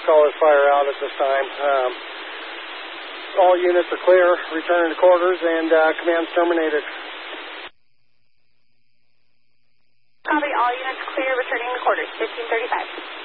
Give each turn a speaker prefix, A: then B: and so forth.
A: call this fire out at this time. All units are clear, returning to quarters, and command's terminated.
B: Copy, all units clear, returning to quarters, 1535.